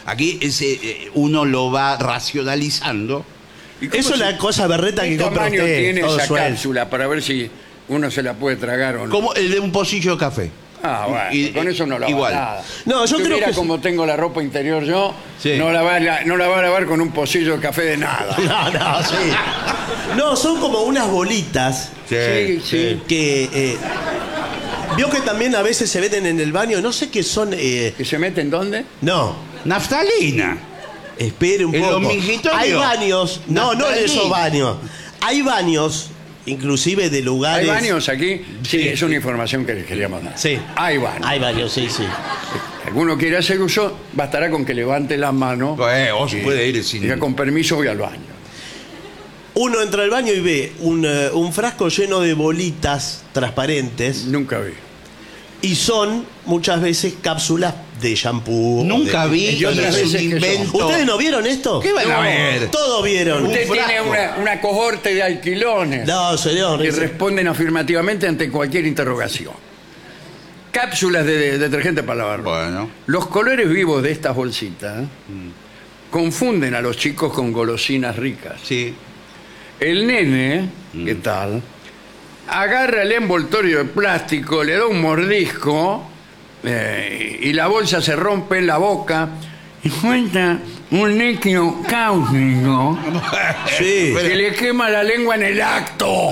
Aquí uno lo va racionalizando. Eso es la cosa berreta que compra tamaño usted. tiene todo esa suelto. cápsula para ver si uno se la puede tragar o no? Como el de un pocillo de café. Ah, bueno, Y- con eso no lo igual. va nada. No, yo Si creo hubiera que- como tengo la ropa interior yo, Sí. no la va a lavar con un pocillo de café de nada. No, sí. No, son como unas bolitas Sí, sí. que... vio que también a veces se venden en el baño, no sé qué son... ¿Que se meten dónde? no, Naftalina. espere un ¿En poco. los mingitorios? Hay baños, no en Naftalina. esos baños. Hay baños, inclusive de ¿Hay lugares... baños aquí? Sí, es una información que les queríamos dar. Sí. Hay baños. Hay baños, sí, sí. Alguno quiere hacer uso, bastará con que levante las manos. Vos puede ir sin... Diga, con permiso voy al baño. Uno entra al baño y ve un frasco lleno de bolitas transparentes Nunca vi. y son muchas veces cápsulas de shampoo. Nunca de- vi. y otras es un veces que invento. ¿Ustedes no vieron esto? ¿Qué van a No. ver? Todos vieron. Usted tiene frasco. una cohorte de alquilones No, señor. que responden afirmativamente ante cualquier interrogación. Cápsulas de detergente para lavar. Bueno. Los colores vivos de estas bolsitas confunden a los chicos con golosinas ricas. Sí. El nene, ¿qué tal? Agarra el envoltorio de plástico, le da un mordisco y la bolsa se rompe en la boca y cuenta un líquido cáustico Sí. que le quema la lengua en el acto.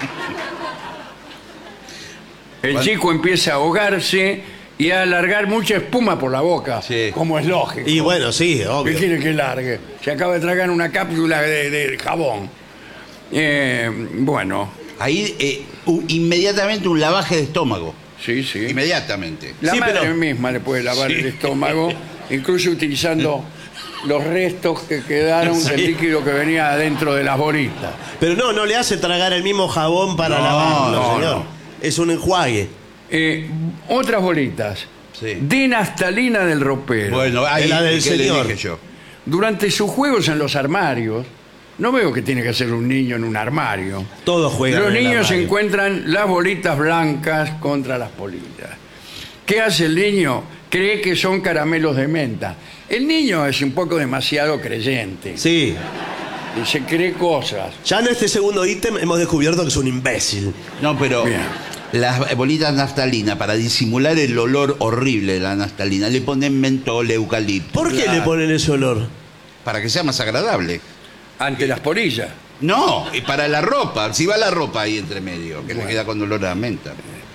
El chico empieza a ahogarse y a largar mucha espuma por la boca, Sí. como es lógico. Y bueno, sí, ¿Qué obvio. quiere que largue? Se acaba de tragar una cápsula de jabón. Bueno, Ahí inmediatamente un lavaje de estómago. sí, sí. Inmediatamente. La Sí, madre pero- misma le puede lavar el estómago, incluso utilizando los restos que quedaron del Sí. líquido que venía adentro de las bolitas. Pero no le hace tragar el mismo jabón para No, lavarlo, no, señor. no. Es un enjuague. Otras bolitas. Sí. De naftalina del ropero. Bueno, ahí Es la del ¿qué le señor. dije yo? Durante sus juegos en los armarios, no veo que tiene que ser un niño en un armario. Todos juegan. Los en el niños armario. encuentran las bolitas blancas contra las politas. ¿Qué hace el niño? Cree que son caramelos de menta. El niño es un poco demasiado creyente Sí. y se cree cosas. Ya en este segundo ítem hemos descubierto que es un imbécil. No, pero Bien. las bolitas naftalina, para disimular el olor horrible de la naftalina, le ponen mentol, eucalipto. ¿Por qué Claro. le ponen ese olor? Para que sea más agradable. Ante las polillas. No, y para la ropa. Si va la ropa ahí entre medio, que le queda con olor a menta.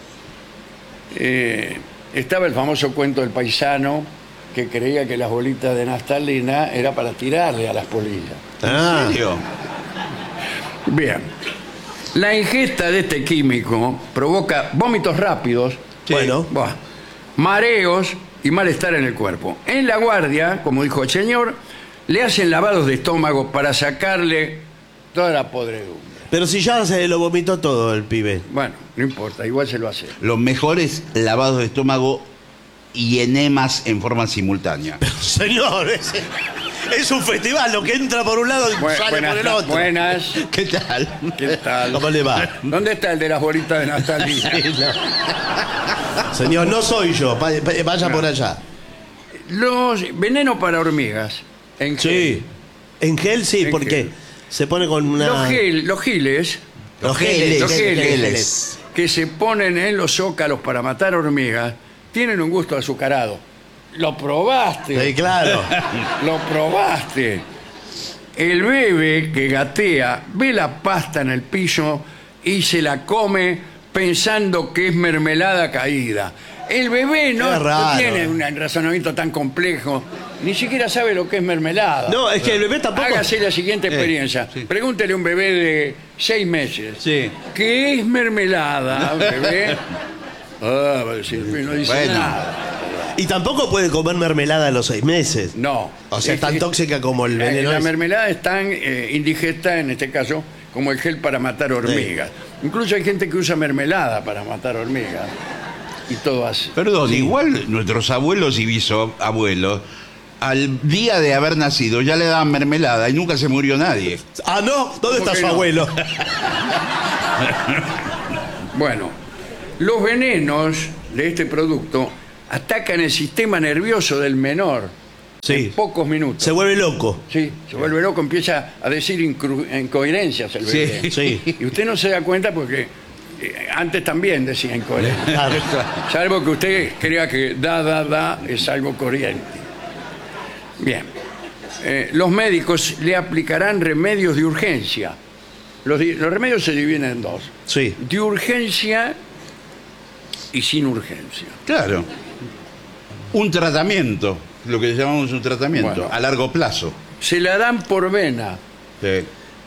Estaba el famoso cuento del paisano que creía que las bolitas de naftalina era para tirarle a las polillas. Ah, ¿En serio? Bien. La ingesta de este químico provoca vómitos rápidos, bueno. buah, mareos y malestar en el cuerpo. En la guardia, como dijo el señor, le hacen lavados de estómago para sacarle toda la podredumbre. Pero si ya se lo vomitó todo el pibe. Bueno, no importa, igual se lo hace. Los mejores lavados de estómago y enemas en forma simultánea. Señor, es un festival, lo que entra por un lado y sale por el otro. Buenas, ¿Qué tal? ¿qué tal? ¿Cómo le va? ¿Dónde está el de las bolitas de naftalina? Señor, no soy yo, vaya por allá. Los venenos para hormigas. En Sí. gel. En gel sí, En porque gel. se pone con una... Los giles Los geles, los geles. geles. que se ponen en los zócalos para matar hormigas tienen un gusto azucarado. Lo probaste. Sí, claro. Lo probaste. El bebé que gatea ve la pasta en el piso y se la come pensando que es mermelada caída. El bebé Qué no raro. tiene un razonamiento tan complejo, ni siquiera sabe lo que es mermelada. No, es que el bebé tampoco... Hágase la siguiente experiencia. sí. Pregúntele a un bebé de 6 meses. Sí. ¿Qué es mermelada, bebé? Ah, va a decir, no dice Bueno. nada. Y tampoco puede comer mermelada a los 6 meses. No. O sea, es tan tóxica como el veneno. La ese. mermelada es tan indigesta, en este caso, como el gel para matar hormigas. Incluso hay gente que usa mermelada para matar hormigas. Y todo así. Perdón, igual nuestros abuelos y bisabuelos, al día de haber nacido ya le daban mermelada y nunca se murió nadie. Ah, ¿no? ¿Dónde está que su no? abuelo? Bueno, los venenos de este producto atacan el sistema nervioso del menor Sí. en pocos minutos. Se vuelve loco. Sí, se vuelve loco, empieza a decir incoherencias el bebé. Sí. Y usted no se da cuenta porque antes también decía incoherencias. Claro. Salvo que usted crea que da es algo corriente. Bien. Los médicos le aplicarán remedios de urgencia. Los remedios se dividen en dos. Sí. De urgencia y sin urgencia. Claro. Un tratamiento, lo que llamamos un tratamiento, Bueno. a largo plazo. Se la dan por vena. Sí.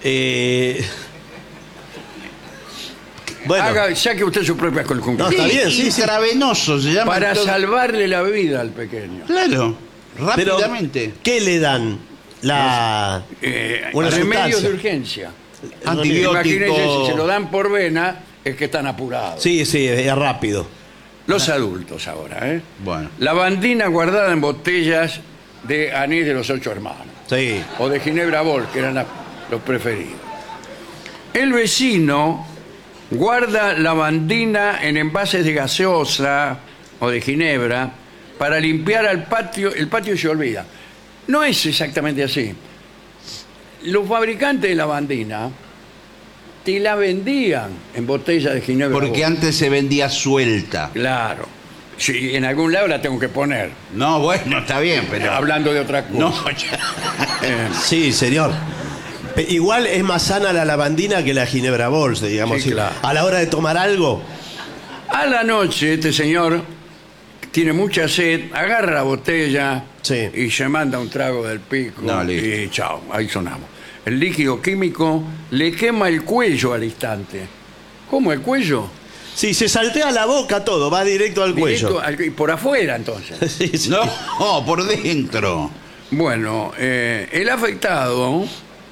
Bueno, Saque usted sus propias conclusiones. No, está bien, sí, sí. Intravenoso se llama. Para todo. salvarle la vida al pequeño. Claro, pero rápidamente. ¿qué le dan? Una Remedios sustancia. de urgencia. Antibiótico. Imagínense, si se lo dan por vena, es que están apurados. Sí, es rápido. Los adultos ahora, ¿eh? Bueno. Lavandina guardada en botellas de anís de los 8 hermanos. Sí. O de Ginebra Bol, que eran los preferidos. El vecino guarda lavandina en envases de gaseosa o de ginebra para limpiar el patio se olvida. No es exactamente así. Los fabricantes de lavandina te la vendían en botellas de ginebra. Porque Bol. antes se vendía suelta. Claro. Sí, en algún lado la tengo que poner. No, bueno, está bien, pero. Hablando de otra cosa. No, ya. Sí, señor. Igual es más sana la lavandina que la ginebra bols, digamos. Sí, claro. A la hora de tomar algo. A la noche, este señor tiene mucha sed, agarra la botella Sí. y se manda un trago del pico. No, listo. Y chao, ahí sonamos. El líquido químico le quema el cuello al instante. ¿Cómo el cuello? Sí, se saltea la boca todo, va directo al cuello. Directo y por afuera, entonces. Sí, sí. No, por dentro. Bueno, el afectado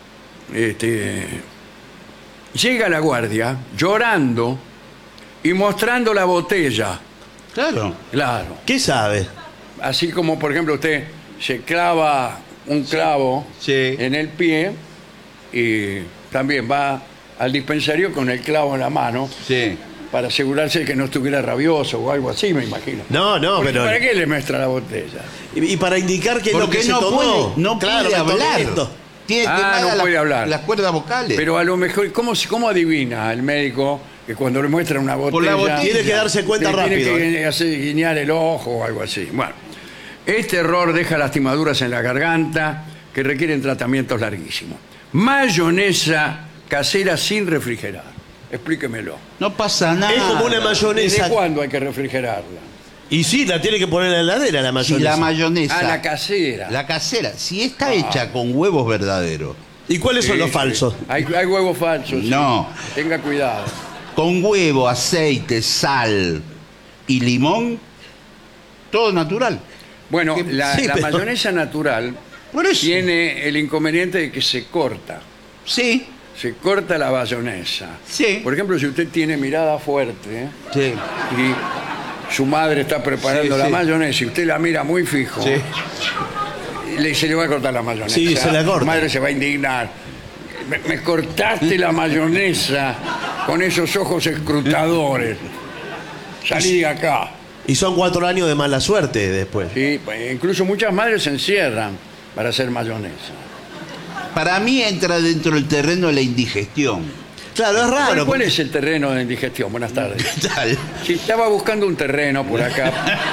llega a la guardia llorando y mostrando la botella. Claro. Claro. ¿Qué sabe? Así como, por ejemplo, usted se clava un clavo Sí. en el pie y también va al dispensario con el clavo en la mano Sí. para asegurarse de que no estuviera rabioso o algo así, me imagino. No, Porque pero. ¿para qué le muestra la botella? Y para indicar qué es lo Porque que se no tomó. puede, no Claro, puede me tomé hablar. esto. Tiene Ah, quemadas no puede hablar. las cuerdas vocales. Pero a lo mejor, ¿cómo adivina el médico que cuando le muestra una botella... Por la botella. Tiene que darse cuenta rápido. Tiene que hacer guiñar el ojo o algo así. Bueno, este error deja lastimaduras en la garganta que requieren tratamientos larguísimos. Mayonesa casera sin refrigerar. Explíquemelo. No pasa nada. Es como una ¿Desde mayonesa. cuándo hay que refrigerarla? Y sí, la tiene que poner en la heladera la Si mayonesa. la mayonesa. Ah, la casera. La casera. Si está hecha con huevos verdaderos, ¿Y cuáles son Sí, los sí. falsos? Hay huevos falsos. sí. No. Tenga cuidado. con huevo, aceite, sal y limón, todo natural. Bueno, la Sí, pero- mayonesa natural Por eso. tiene el inconveniente de que se corta. Sí, Se corta la mayonesa. Sí. Por ejemplo, si usted tiene mirada fuerte sí, y su madre está preparando Sí, la sí. mayonesa y usted la mira muy fijo, sí. se le va a cortar la mayonesa. Sí, se la corta. Su madre se va a indignar. Me cortaste la mayonesa con esos ojos escrutadores. Salí de acá. Y son 4 años de mala suerte después. Sí, incluso muchas madres se encierran para hacer mayonesa. Para mí entra dentro del terreno de la indigestión. Claro, es raro. ¿Cuál es el terreno de indigestión? Buenas tardes. ¿Qué tal? Sí, estaba buscando un terreno por acá.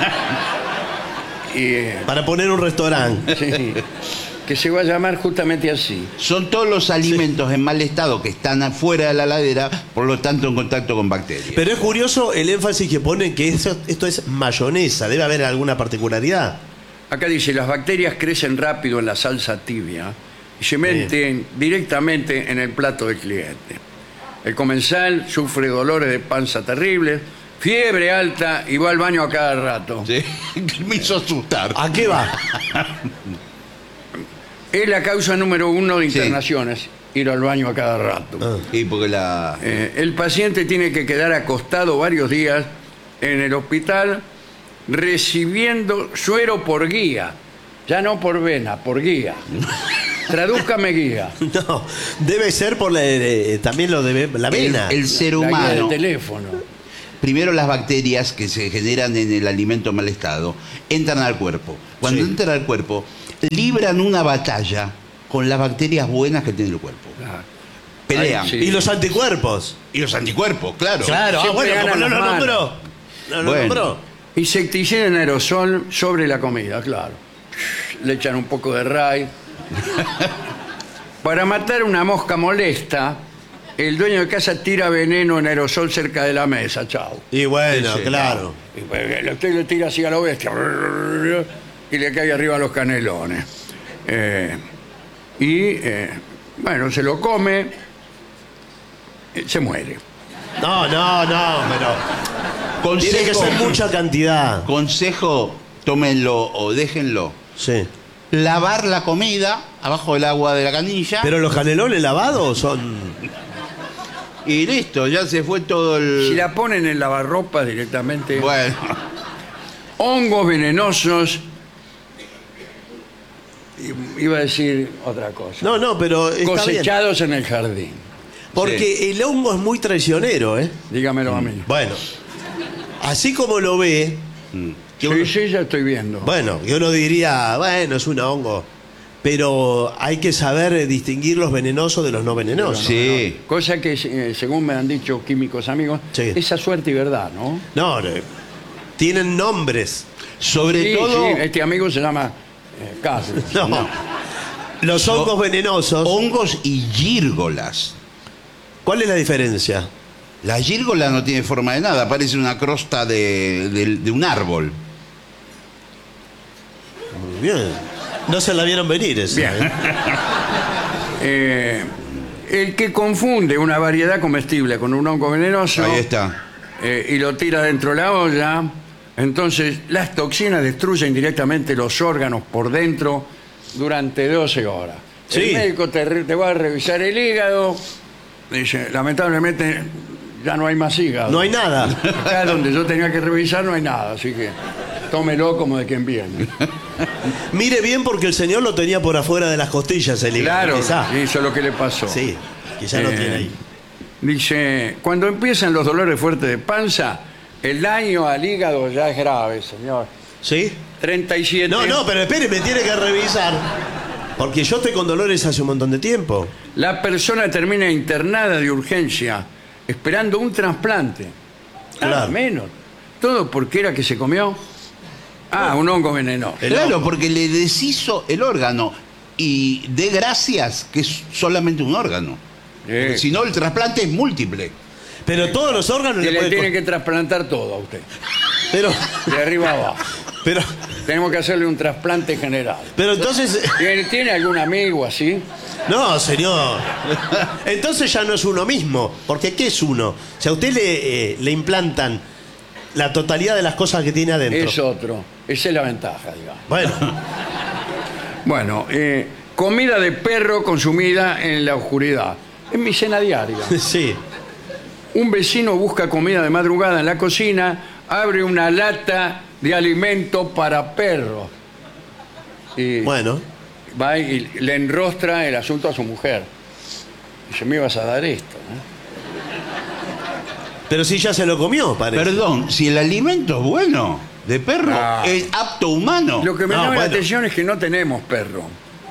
Y, Para poner un restaurante. sí, que se va a llamar justamente así. Son todos los alimentos en mal estado que están afuera de la heladera, por lo tanto en contacto con bacterias. Pero es curioso el énfasis que ponen que esto es mayonesa. Debe haber alguna particularidad. Acá dice, las bacterias crecen rápido en la salsa tibia y se meten directamente en el plato del cliente. El comensal sufre dolores de panza terribles, fiebre alta y va al baño a cada rato. Sí, me hizo asustar. ¿A qué va? Es la causa número 1 de Sí. internaciones, ir al baño a cada rato. Ah. Y porque la... El paciente tiene que quedar acostado varios días en el hospital recibiendo suero por guía. Ya no por vena, por guía. Tradúzcame guía. No, debe ser por también lo de la vena. el ser La guía de humano, teléfono. primero las bacterias que se generan en el alimento en mal estado, entran al cuerpo. Cuando Sí. entran al cuerpo, libran una batalla con las bacterias buenas que tiene el cuerpo. Claro. Pelean. Ay, sí. Y los anticuerpos. Y los anticuerpos, claro. Claro, Siempre bueno, como ganan no las lo manos. nombró. No lo Bueno. nombró. Insecticida en aerosol sobre la comida, claro. Le echan un poco de ray. Para matar una mosca molesta, el dueño de casa tira veneno en aerosol cerca de la mesa. Chao. Y bueno, Sí, sí, claro. Y pues, usted le tira así a la bestia y le cae arriba los canelones. Bueno, se lo come, se muere. No, pero tiene que Consejo, ser mucha cantidad. consejo, tómenlo o déjenlo. Sí. Lavar la comida abajo del agua de la canilla. Pero los canelones lavados son... Y listo, ya se fue todo el... Si la ponen en lavarropas directamente. Bueno, Hongos venenosos. Iba a decir otra cosa. No, pero está bien. Cosechados en el jardín. Porque el hongo es muy traicionero, ¿eh? Dígamelo a mí. Bueno, así como lo ve, que uno- Sí, ya estoy viendo. bueno, yo uno diría, bueno, es un hongo. Pero hay que saber distinguir los venenosos de los no venenosos. sí. Cosa que, según me han dicho químicos amigos, Sí. esa suerte y verdad, ¿no? No, tienen nombres. Sobre Sí, todo, sí, este amigo se llama Carlos. No. Los hongos venenosos. hongos y gírgolas. ¿Cuál es la diferencia? La gírgola no tiene forma de nada, parece una crosta de un árbol. Muy bien. No se la vieron venir esa. Bien. El que confunde una variedad comestible con un hongo venenoso Ahí está. y lo tira dentro de la olla, entonces las toxinas destruyen directamente los órganos por dentro durante 12 horas. Sí. El médico te va a revisar el hígado, dice, lamentablemente ya no hay más hígado. No hay nada. Acá donde yo tenía que revisar no hay nada, así que tómelo como de quien viene. Mire bien porque el señor lo tenía por afuera de las costillas el hígado. Claro, Quizá. eso es lo que le pasó. Sí, quizá lo tiene ahí. Dice, cuando empiezan los dolores fuertes de panza, el daño al hígado ya es grave, señor. ¿Sí? 37. No, pero espere, me tiene que revisar. Porque yo estoy con dolores hace un montón de tiempo. La persona termina internada de urgencia, esperando un trasplante. Nada Claro. menos. Todo porque era que se comió. Un hongo venenoso. Claro, porque le deshizo el órgano. Y de gracias que es solamente un órgano. Porque si no, el trasplante es múltiple. Pero todos los órganos Y le le pueden... tiene que trasplantar todo a usted. Pero, De arriba abajo. pero, Tenemos que hacerle un trasplante general. pero entonces... ¿Tiene algún amigo así? No, señor. Entonces ya no es uno mismo. Porque ¿qué es uno? Si a usted le implantan la totalidad de las cosas que tiene adentro. Es otro. Esa es la ventaja, digamos. Bueno, Bueno, comida de perro consumida en la oscuridad. Es mi cena diaria. sí. Un vecino busca comida de madrugada en la cocina, abre una lata de alimento para perros. Y Bueno. va y le enrostra el asunto a su mujer. Dice, me ibas a dar esto, ¿no? Pero si ya se lo comió, parece. Perdón, si el alimento es bueno, de perro, No. es apto humano. Lo que me No, llama la bueno. atención es que no tenemos perro.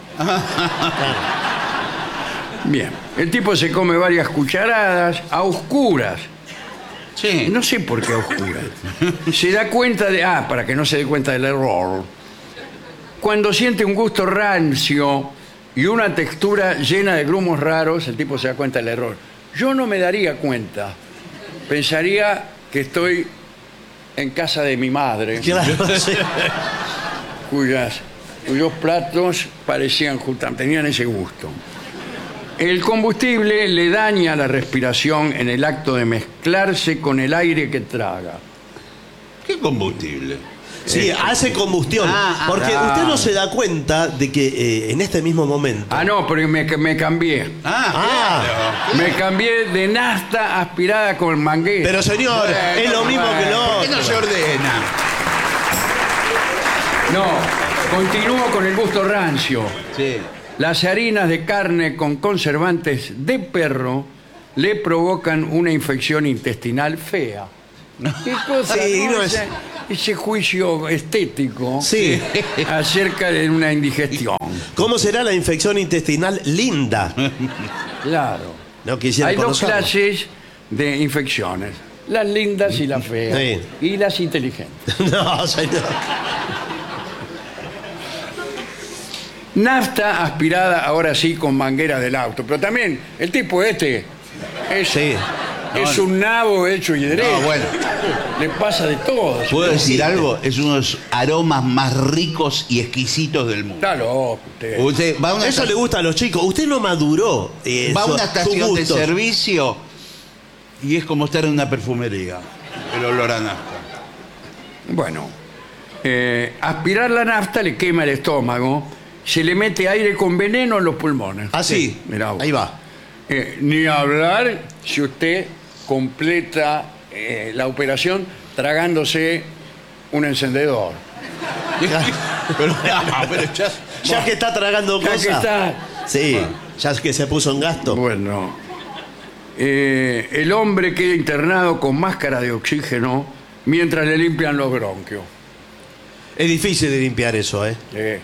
Bien, el tipo se come varias cucharadas a oscuras. Sí. No sé por qué a oscuras. Se da cuenta de... para que no se dé cuenta del error. Cuando siente un gusto rancio y una textura llena de grumos raros, el tipo se da cuenta del error. Yo no me daría cuenta. Pensaría que estoy en casa de mi madre, Claro, sí. cuyos platos parecían tenían ese gusto. El combustible le daña la respiración en el acto de mezclarse con el aire que traga. ¿Qué combustible? Sí, hace combustión. Porque claro. usted no se da cuenta de que en este mismo momento. No, pero me cambié. Ah. Me cambié de nafta aspirada con manguera. Pero señor, es lo mismo que lo ¿Por qué no otro. se ordena? No, continúo con el gusto rancio. Sí. Las harinas de carne con conservantes de perro le provocan una infección intestinal fea. ¿Qué cosa? Sí, no? no es- Ese juicio estético Sí. acerca de una indigestión. ¿Cómo será la infección intestinal linda? Claro. No quisiera Hay dos conocerlo. clases de infecciones. Las lindas y las feas. Sí. Y las inteligentes. No, señor. Nafta aspirada ahora sí con manguera del auto. Pero también el tipo este es, Sí. es un nabo hecho y derecho. No, bueno. Le pasa de todo. ¿Puedo decir algo? Es uno de los aromas más ricos y exquisitos del mundo. Está loco usted. Usted va a una, Eso le gusta a los chicos. Usted no maduró. va a su- una su estación de gusto. servicio y es como estar en una perfumería. El olor a nafta. Bueno, aspirar la nafta le quema el estómago, se le mete aire con veneno en los pulmones. Ah, sí. Mirá vos. Ahí va. Ni hablar si usted completa la operación tragándose un encendedor. Pero ya- Ya que está tragando Ya cosas. que está. Sí. Ya que se puso en gasto. Bueno, el hombre queda internado con máscara de oxígeno mientras le limpian los bronquios. Es difícil de limpiar eso, ¿eh?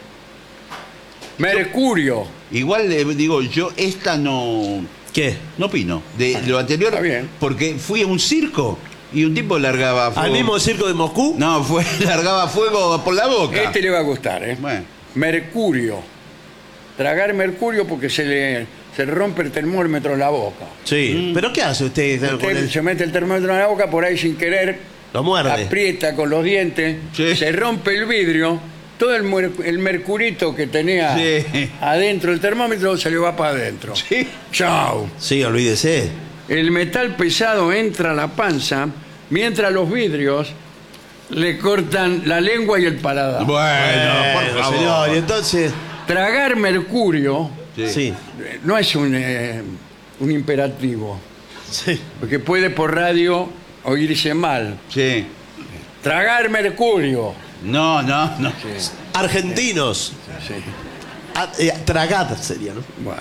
Mercurio. Igual le digo, yo esta no ¿Qué? opino. De lo anterior, Está bien. porque fui a un circo y un tipo largaba fuego. ¿Al mismo circo de Moscú? No, largaba fuego por la boca. Este le va a gustar, ¿eh? Bueno. Mercurio. Tragar mercurio porque se le rompe el termómetro en la boca. Sí. ¿Pero qué hace usted con Usted el- se mete el termómetro en la boca, por ahí sin querer, Lo muerde. aprieta con los dientes, Sí. se rompe el vidrio, todo el mercurito que tenía Sí. adentro del termómetro se le va para adentro. Sí. Chao. Sí, olvídese. El metal pesado entra a la panza, mientras los vidrios le cortan la lengua y el paladar. Bueno, por favor. señor, y entonces... Tragar mercurio Sí. no es un imperativo, Sí. porque puede por radio oírse mal. Sí. Tragar mercurio. No. Argentinos. Sí. Tragad sería, ¿no? Bueno.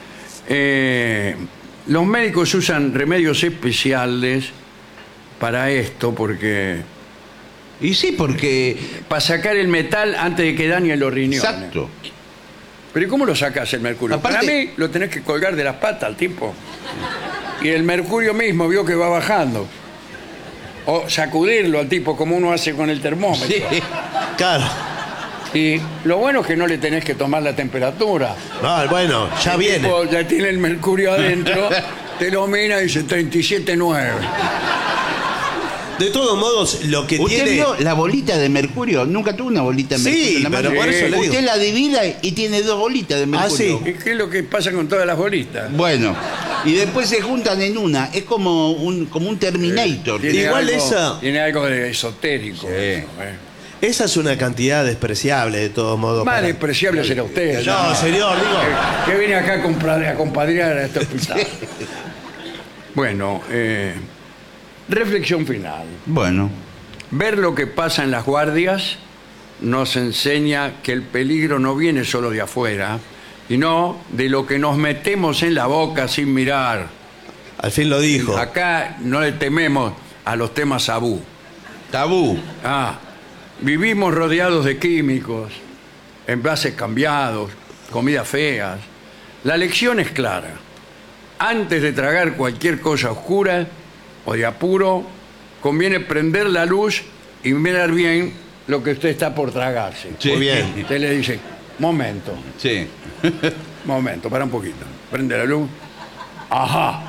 Los médicos usan remedios especiales para esto, porque Y sí, porque. para sacar el metal antes de que dañe los riñones. Exacto. Pero ¿y cómo lo sacas el mercurio? Aparte- Para mí lo tenés que colgar de las patas al tipo. Y el mercurio mismo vio que va bajando. O sacudirlo al tipo como uno hace con el termómetro. Sí. Claro. Y lo bueno es que no le tenés que tomar la temperatura. No, bueno, ya viene. Tipo, ya tiene el mercurio adentro, te lo mira y dice 37,9. De todos modos, lo que ¿Usted tiene... vio la bolita de mercurio? Nunca tuvo una bolita de Sí, mercurio en la pero mano. por eso le digo. Usted la divida y tiene dos bolitas de mercurio. sí. ¿Y qué es lo que pasa con todas las bolitas? Bueno, y después se juntan en una. Es como un Terminator. Tiene Igual algo, esa- Tiene algo de esotérico. Sí. Eso, Esa es una cantidad despreciable, de todos modos. Más para- despreciable será usted. No, señor, digo... Que viene acá a compadrear a este hospital. Bueno, reflexión final. Bueno, Ver lo que pasa en las guardias nos enseña que el peligro no viene solo de afuera, sino de lo que nos metemos en la boca sin mirar. Al fin lo dijo. Acá no le tememos a los temas tabú. tabú. Vivimos rodeados de químicos, envases cambiados, comidas feas. La lección es clara. Antes de tragar cualquier cosa oscura o de apuro, conviene prender la luz y mirar bien lo que usted está por tragarse. Sí. Muy bien. Usted le dice, momento, Sí. para un poquito. Prende la luz. Ajá.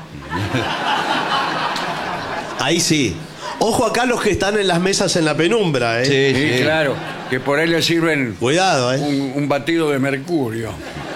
Ahí sí. Ojo acá los que están en las mesas en la penumbra, ¿eh? Sí, Sí, sí. claro, que por ahí le sirven Cuidado, ¿eh? un batido de mercurio.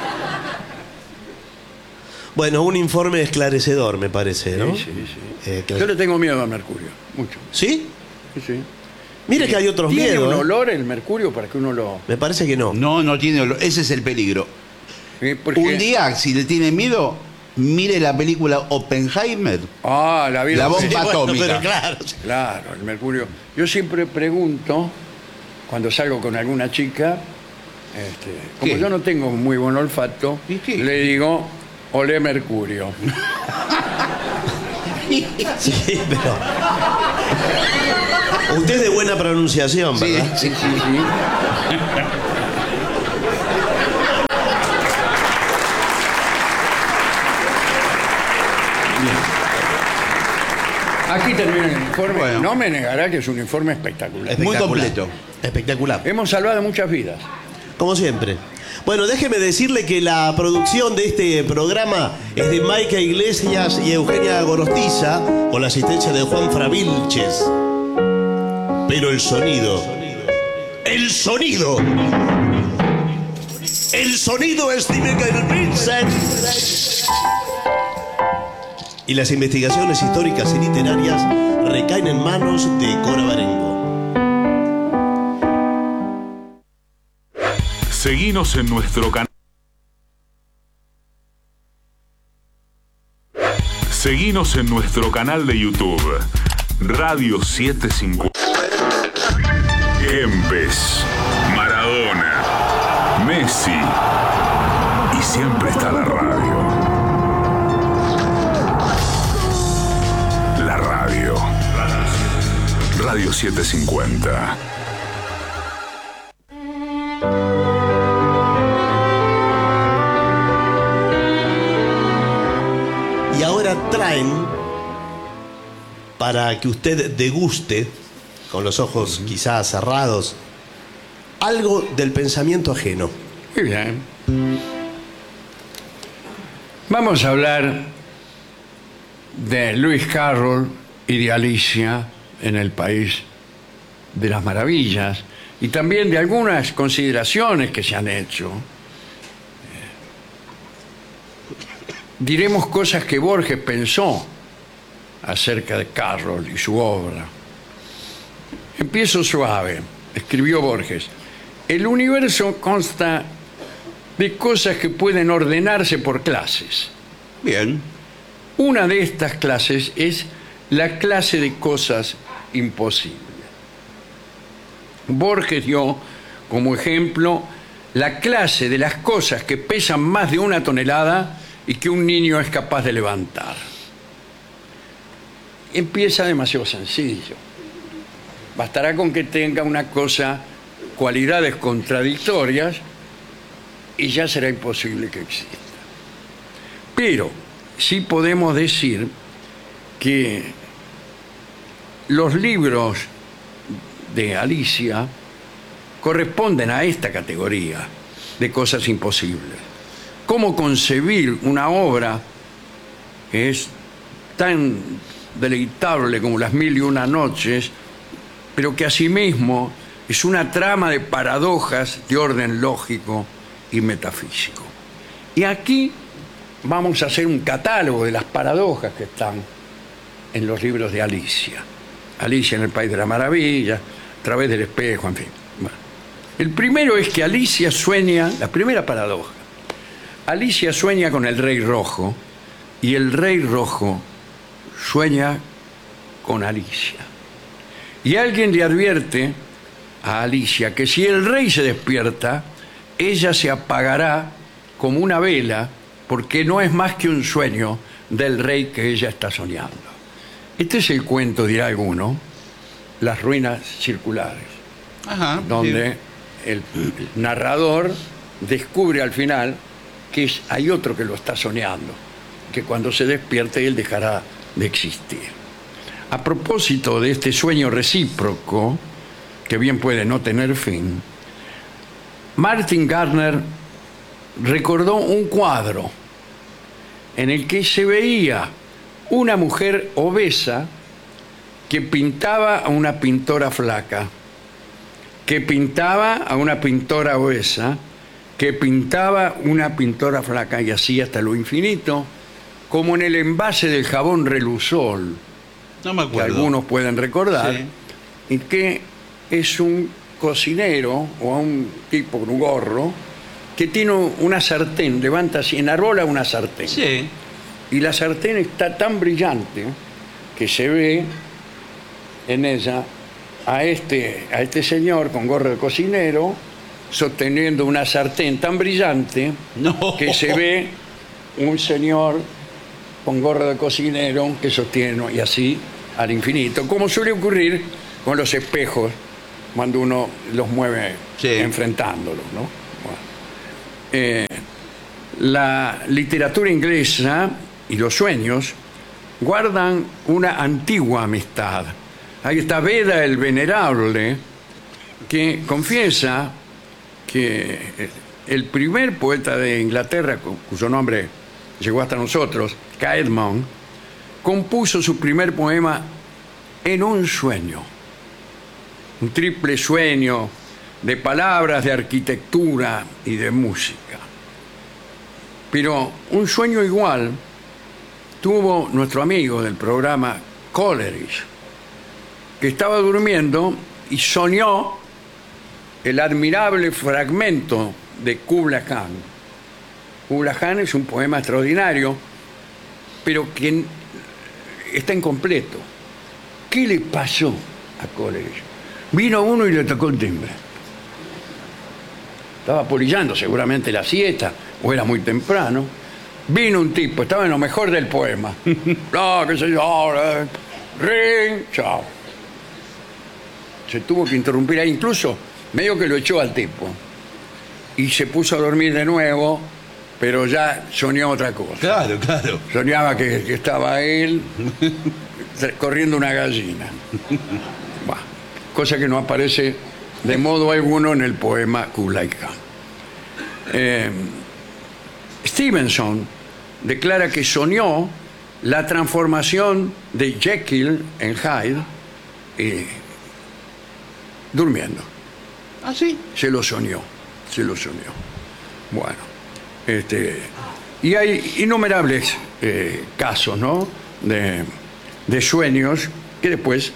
Bueno, un informe esclarecedor, me parece, ¿no? Sí, sí. Que- Yo le tengo miedo al mercurio, mucho. ¿Sí? Sí, sí. Mire que hay otros ¿Tiene miedos. un ¿eh? olor el mercurio para que uno lo...? Me parece que no. No tiene olor. Ese es el peligro. Porque- Un día, si le tiene miedo, mire la película Oppenheimer. Ah, la vida. La bomba Sí, atómica. pero claro. claro, el mercurio. Yo siempre pregunto, cuando salgo con alguna chica, como ¿Qué? yo no tengo muy buen olfato, ¿Y qué? le digo, olé mercurio. Sí, pero... Usted es de buena pronunciación, Sí, ¿verdad? sí, sí. Aquí termina el informe. Bueno. No me negará que es un informe espectacular. Muy Espectacular. completo. Espectacular. Hemos salvado muchas vidas. Como siempre. Bueno, déjeme decirle que la producción de este programa es de Maica Iglesias y Eugenia Gorostiza, con la asistencia de Juan Fravilches. Pero el sonido es de Michael Vincent. Y las investigaciones históricas y literarias recaen en manos de Cora Barengo. Seguinos en nuestro canal. Seguinos en nuestro canal de YouTube, Radio 750. Kempes, Maradona, Messi. Y siempre está la radio. La radio. Radio 750. Y ahora traen, para que usted deguste, con los ojos quizás cerrados, algo del pensamiento ajeno. Muy bien. Vamos a hablar de Lewis Carroll y de Alicia en el País de las Maravillas y también de algunas consideraciones que se han hecho. Diremos cosas que Borges pensó acerca de Carroll y su obra. Empiezo suave. Escribió Borges: el universo consta de cosas que pueden ordenarse por clases. Bien. Una de estas clases es la clase de cosas imposibles. Borges dio como ejemplo la clase de las cosas que pesan más de 1 tonelada y que un niño es capaz de levantar. Empieza demasiado sencillo. Bastará con que tenga una cosa, cualidades contradictorias, y ya será imposible que exista. Pero sí podemos decir que los libros de Alicia corresponden a esta categoría de cosas imposibles. ¿Cómo concebir una obra que es tan deleitable como Las Mil y Una Noches, pero que asimismo es una trama de paradojas de orden lógico y metafísico? Y aquí vamos a hacer un catálogo de las paradojas que están en los libros de Alicia. Alicia en el País de la Maravilla, A través del espejo, en fin. Bueno, el primero es que Alicia sueña, la primera paradoja. Alicia sueña con el Rey Rojo y el Rey Rojo sueña con Alicia. Y alguien le advierte a Alicia que si el rey se despierta, ella se apagará como una vela, porque no es más que un sueño del rey que ella está soñando. Este es el cuento, dirá alguno, Las ruinas circulares, Ajá. donde Sí. el narrador descubre al final que hay otro que lo está soñando, que cuando se despierte él dejará de existir. A propósito de este sueño recíproco, que bien puede no tener fin, Martin Gardner recordó un cuadro en el que se veía una mujer obesa que pintaba a una pintora flaca, que pintaba a una pintora obesa, que pintaba una pintora flaca, y así hasta lo infinito, como en el envase del jabón Relusol, No me que acuerdo. algunos pueden recordar, Sí. y que es un cocinero o un tipo con un gorro que tiene una sartén, levanta así, enarbola una sartén. Sí. Y la sartén está tan brillante que se ve en ella a este señor con gorro de cocinero sosteniendo una sartén tan brillante No. que se ve un señor con gorro de cocinero que sostiene, y así al infinito, como suele ocurrir con los espejos cuando uno los mueve enfrentándolos, ¿no? Bueno. La literatura inglesa y los sueños guardan una antigua amistad. Ahí está Beda el Venerable, que confiesa que el primer poeta de Inglaterra, cuyo nombre llegó hasta nosotros, Caedmon, compuso su primer poema en un sueño, un triple sueño de palabras, de arquitectura y de música. Pero un sueño igual tuvo nuestro amigo del programa Coleridge, que estaba durmiendo y soñó el admirable fragmento de Kubla Khan. Kubla Khan es un poema extraordinario, pero que está incompleto. ¿Qué le pasó a Coleridge? Vino uno y le tocó el timbre. Estaba polillando seguramente la siesta, o era muy temprano. Vino un tipo, estaba en lo mejor del poema. No, qué sé yo, ring, chao. Se tuvo que interrumpir ahí, incluso medio que lo echó al tipo. Y se puso a dormir de nuevo, pero ya soñó otra cosa. Claro, claro. Soñaba que estaba él corriendo una gallina. Bah, cosa que no aparece de modo alguno en el poema Kublai Khan. Stevenson declara que soñó la transformación de Jekyll en Hyde durmiendo. ¿Ah, sí? Se lo soñó. Bueno, y hay innumerables casos, ¿no?, de sueños que después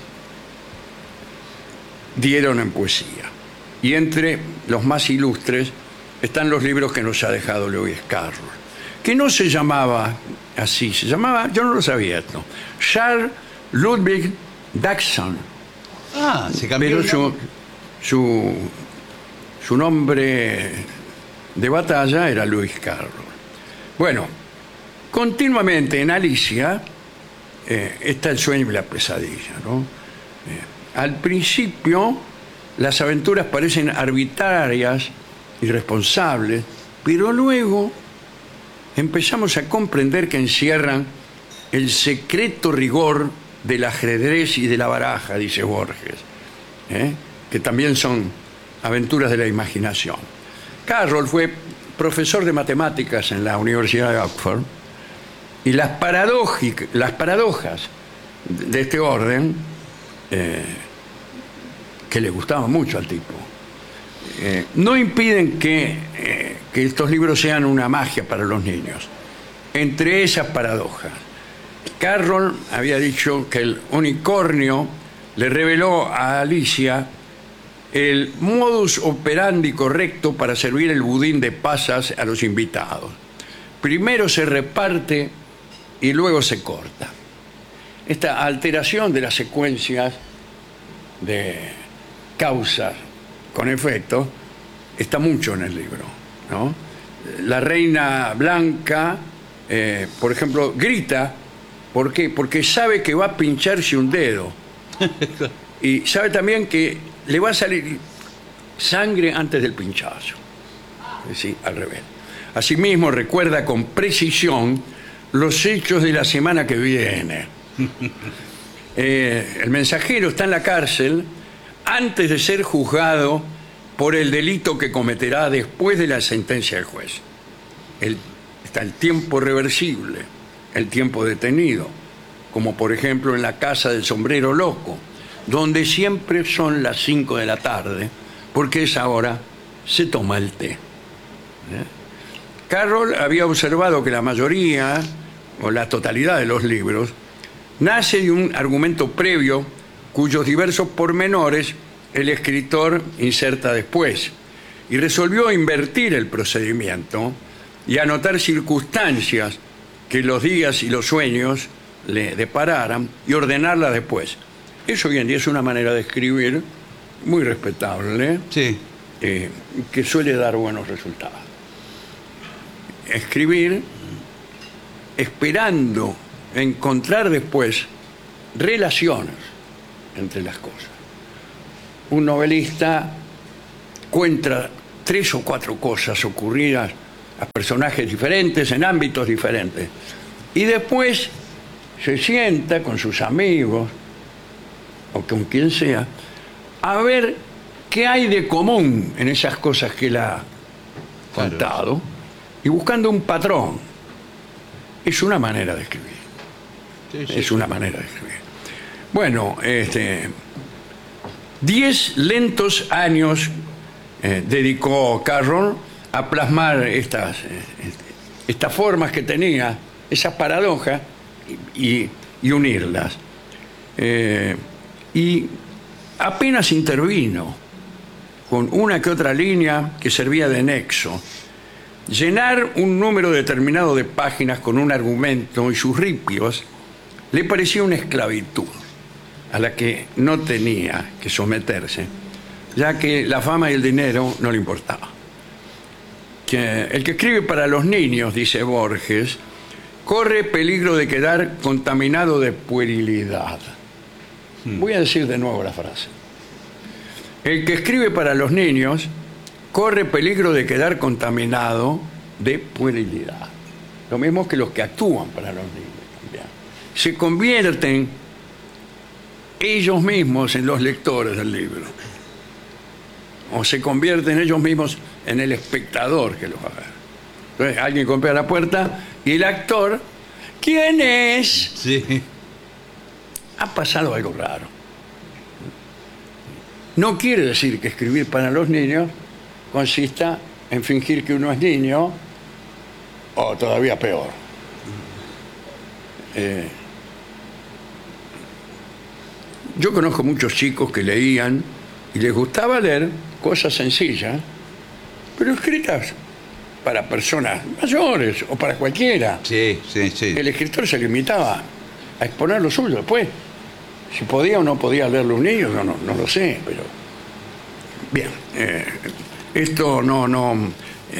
dieron en poesía. Y entre los más ilustres están los libros que nos ha dejado Lewis Carroll, que no se llamaba así, se llamaba, yo no lo sabía esto, Charles Ludwig Dachshund. Ah, se cambió. Pero su nombre de batalla era Lewis Carroll. Bueno, continuamente en Alicia está el sueño y la pesadilla, ¿no? Al principio las aventuras parecen arbitrarias, irresponsables, pero luego empezamos a comprender que encierran el secreto rigor del ajedrez y de la baraja, dice Borges, que también son aventuras de la imaginación. Carroll fue profesor de matemáticas en la Universidad de Oxford y las paradojas de este orden, que le gustaban mucho al tipo, no impiden que estos libros sean una magia para los niños. Entre esas paradojas, Carroll había dicho que el unicornio le reveló a Alicia el modus operandi correcto para servir el budín de pasas a los invitados. Primero se reparte y luego se corta. Esta alteración de las secuencias de causas con efecto está mucho en el libro, ¿no? La reina Blanca, por ejemplo, grita. ¿Por qué? Porque sabe que va a pincharse un dedo. Y sabe también que le va a salir sangre antes del pinchazo. Sí, al revés. Asimismo, recuerda con precisión los hechos de la semana que viene. El mensajero está en la cárcel antes de ser juzgado por el delito que cometerá después de la sentencia del juez. Está el tiempo reversible, el tiempo detenido, como por ejemplo en la casa del sombrero loco, donde siempre son las 5 de la tarde, porque esa hora se toma el té. Carroll había observado que la mayoría, o la totalidad de los libros, nace de un argumento previo cuyos diversos pormenores el escritor inserta después, y resolvió invertir el procedimiento y anotar circunstancias que los días y los sueños le depararan y ordenarlas después. Eso hoy en día es una manera de escribir muy respetable, Sí. Que suele dar buenos resultados. Escribir esperando encontrar después relaciones entre las cosas. Un novelista cuenta 3 o 4 cosas ocurridas a personajes diferentes en ámbitos diferentes y después se sienta con sus amigos o con quien sea a ver qué hay de común en esas cosas que él ha contado y buscando un patrón. Es una manera de escribir. Es una manera de escribir. Bueno, 10 lentos años dedicó Carroll a plasmar estas formas que tenía, esas paradojas, y unirlas. Y apenas intervino con una que otra línea que servía de nexo. Llenar un número determinado de páginas con un argumento y sus ripios le parecía una esclavitud a la que no tenía que someterse, ya que la fama y el dinero no le importaba. El que escribe para los niños, dice Borges, corre peligro de quedar contaminado de puerilidad. Voy a decir de nuevo la frase. El que escribe para los niños corre peligro de quedar contaminado de puerilidad. Lo mismo que los que actúan para los niños también. Se convierten ellos mismos en los lectores del libro. O se convierten ellos mismos en el espectador que los va a ver. Entonces alguien golpea la puerta y el actor, ¿quién es? Sí. Ha pasado algo raro. No quiere decir que escribir para los niños consista en fingir que uno es niño o todavía peor. Yo conozco muchos chicos que leían y les gustaba leer cosas sencillas, pero escritas para personas mayores o para cualquiera. Sí. El escritor se limitaba a exponer lo suyo. Después, si podía o no podía leerlo un niño, no lo sé, pero bien. Esto no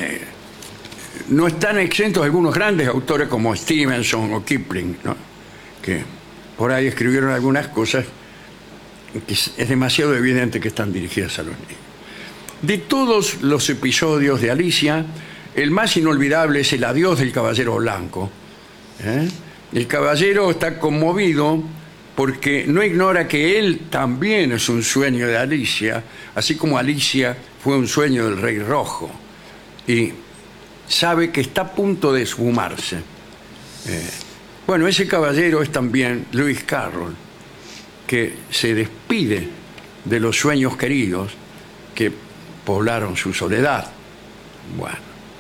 están exentos algunos grandes autores como Stevenson o Kipling, ¿no? Que por ahí escribieron algunas cosas que es demasiado evidente que están dirigidas a los niños. De todos los episodios de Alicia, el más inolvidable es el adiós del caballero blanco. El caballero está conmovido porque no ignora que él también es un sueño de Alicia, así como Alicia fue un sueño del Rey Rojo, y sabe que está a punto de esfumarse. Bueno, ese caballero es también Lewis Carroll, que se despide de los sueños queridos que poblaron su soledad. Bueno,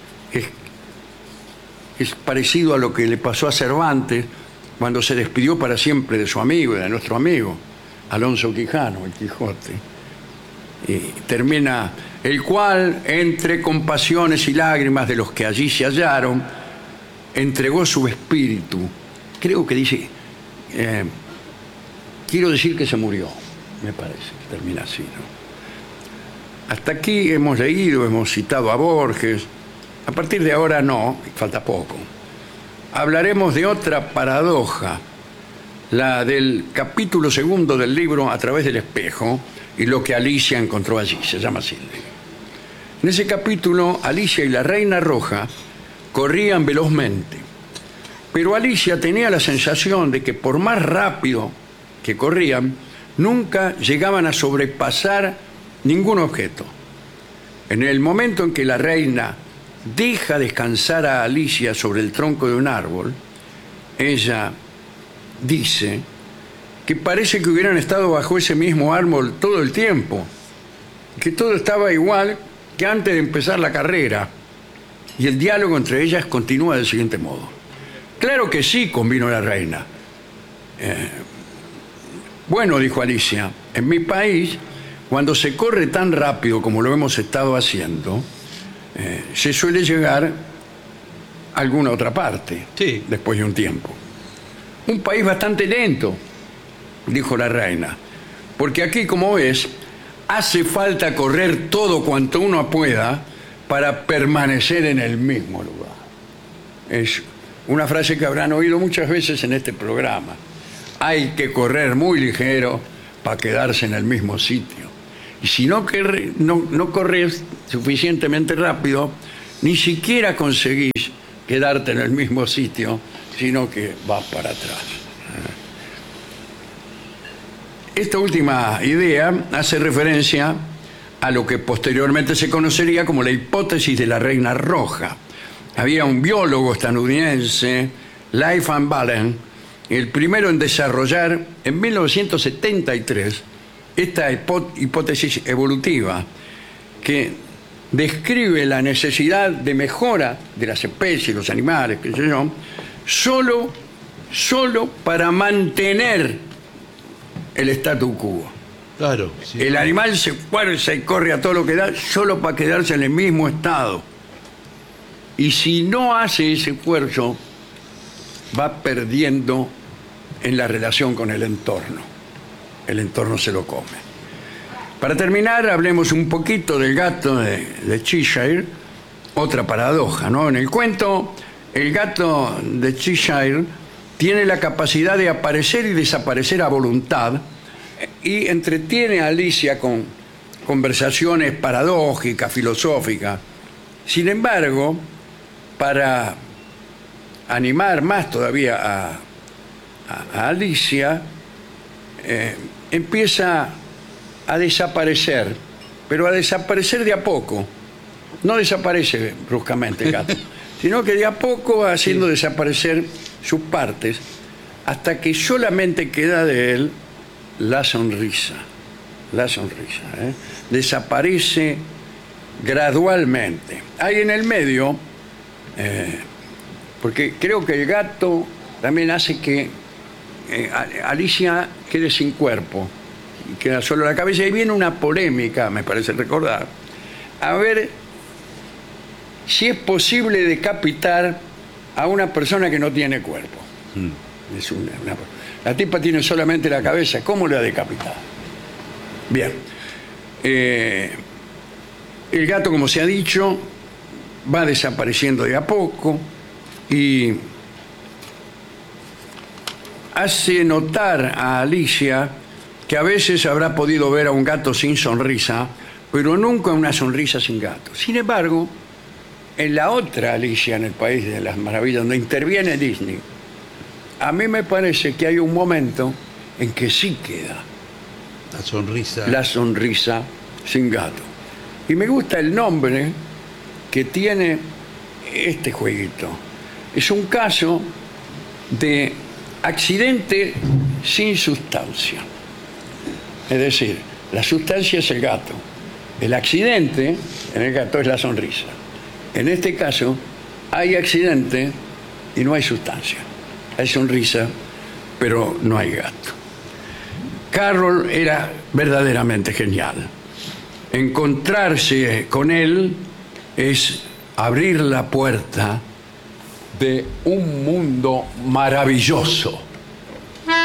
es parecido a lo que le pasó a Cervantes cuando se despidió para siempre de su amigo, de nuestro amigo, Alonso Quijano, el Quijote. Y termina, el cual, entre compasiones y lágrimas de los que allí se hallaron, entregó su espíritu. Creo que dice, quiero decir que se murió, me parece, que termina así, ¿no? Hasta aquí hemos leído, hemos citado a Borges. A partir de ahora no, falta poco. Hablaremos de otra paradoja, la del capítulo 2 del libro A través del espejo y lo que Alicia encontró allí, se llama así. En ese capítulo, Alicia y la Reina Roja corrían velozmente, pero Alicia tenía la sensación de que por más rápido que corrían, nunca llegaban a sobrepasar ningún objeto. En el momento en que la reina deja descansar a Alicia sobre el tronco de un árbol, ella dice que parece que hubieran estado bajo ese mismo árbol todo el tiempo, que todo estaba igual que antes de empezar la carrera, y el diálogo entre ellas continúa del siguiente modo. Claro que sí, convino la reina. Bueno, dijo Alicia, en mi país, cuando se corre tan rápido como lo hemos estado haciendo, se suele llegar a alguna otra parte, sí, después de un tiempo. Un país bastante lento, dijo la reina, porque aquí, como ves, hace falta correr todo cuanto uno pueda para permanecer en el mismo lugar. Es una frase que habrán oído muchas veces en este programa. hay que correr muy ligero para quedarse en el mismo sitio. Y si no corres suficientemente rápido, ni siquiera conseguís quedarte en el mismo sitio, sino que vas para atrás. Esta última idea hace referencia a lo que posteriormente se conocería como la hipótesis de la reina roja. Había un biólogo estadounidense, Leif Van Balen, el primero en desarrollar en 1973 esta hipótesis evolutiva que describe la necesidad de mejora de las especies, los animales, qué sé yo, solo para mantener el statu quo. Claro. Sí. El animal se fuerza y corre a todo lo que da solo para quedarse en el mismo estado. Y si no hace ese esfuerzo, va perdiendo en la relación con el entorno. El entorno se lo come. Para terminar, hablemos un poquito del gato de Cheshire. Otra paradoja, ¿no? En el cuento, el gato de Cheshire tiene la capacidad de aparecer y desaparecer a voluntad y entretiene a Alicia con conversaciones paradójicas, filosóficas. Sin embargo, para animar más todavía a Alicia, empieza a desaparecer, pero a desaparecer de a poco. No desaparece bruscamente el gato, sino que de a poco va haciendo desaparecer sus partes hasta que solamente queda de él la sonrisa. La sonrisa, ¿eh? Desaparece gradualmente. Hay en el medio, porque creo que el gato también hace que Alicia quede sin cuerpo, queda solo la cabeza, y viene una polémica, me parece recordar, a ver si es posible decapitar a una persona que no tiene cuerpo. Es la tipa tiene solamente la cabeza, ¿cómo la decapita? Bien. El gato, como se ha dicho, va desapareciendo de a poco y hace notar a Alicia que a veces habrá podido ver a un gato sin sonrisa, pero nunca una sonrisa sin gato. Sin embargo, en la otra Alicia en el País de las Maravillas, donde interviene Disney, a mí me parece que hay un momento en que sí queda la sonrisa sin gato. Y me gusta el nombre que tiene este jueguito. Es un caso de accidente sin sustancia. Es decir, la sustancia es el gato. El accidente en el gato es la sonrisa. En este caso, hay accidente y no hay sustancia. Hay sonrisa, pero no hay gato. Carroll era verdaderamente genial. Encontrarse con él es abrir la puerta de un mundo maravilloso.